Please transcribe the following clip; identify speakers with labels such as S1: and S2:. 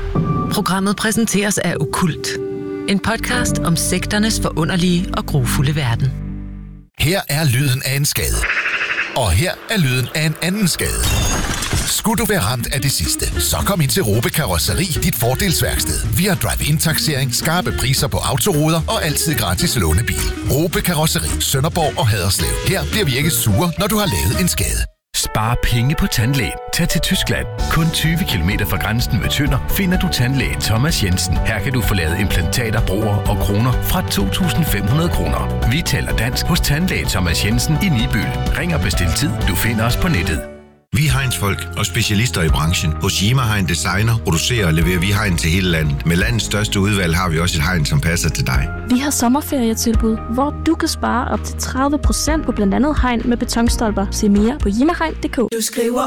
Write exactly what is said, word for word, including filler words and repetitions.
S1: Programmet præsenteres af Okkult. En podcast om sekternes forunderlige og grufulde verden.
S2: Her er lyden af en skade. Og her er lyden af en anden skade. Skulle du være ramt af det sidste, så kom ind til Robe Karosseri, dit fordelsværksted. Vi har drive-in-taksering, skarpe priser på autoruder og altid gratis lånebil. Robe Karosseri, Sønderborg og Haderslev. Her bliver vi ikke sure, når du har lavet en skade.
S3: Spar penge på tandlægen. Tag til Tyskland. Kun tyve kilometer fra grænsen ved Tønder finder du tandlæge Thomas Jensen. Her kan du få lavet implantater, broer og kroner fra to tusind fem hundrede kroner. Vi taler dansk hos tandlæge Thomas Jensen i Nibyl. Ring og bestil tid. Du finder os på nettet.
S4: Vi er Heinz-folk og specialister i branchen. Hos Yima Hein Designer producerer og leverer vi hegn til hele landet. Med landets største udvalg har vi også et hegn, som passer til dig.
S5: Vi har sommerferietilbud, hvor du kan spare op til tredive procent på blandt andet hegn med betonstolper. Se mere på yimahegn punktum d k.
S6: Du skriver